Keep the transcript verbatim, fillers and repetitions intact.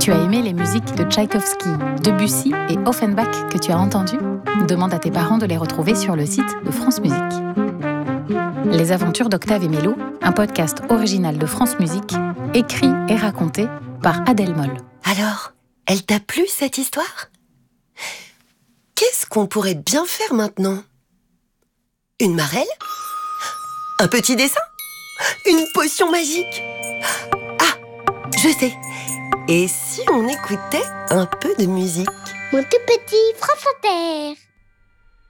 Tu as aimé les musiques de Tchaïkovski, Debussy et Offenbach que tu as entendues ? Demande à tes parents de les retrouver sur le site de France Musique. Les aventures d'Octave et Mélo, un podcast original de France Musique, écrit et raconté par Adèle Moll. Alors, elle t'a plu cette histoire ? Qu'est-ce qu'on pourrait bien faire maintenant ? Une marelle ? Un petit dessin ? Une potion magique ? Ah, je sais. Et si on écoutait un peu de musique ? Mon tout petit France Inter.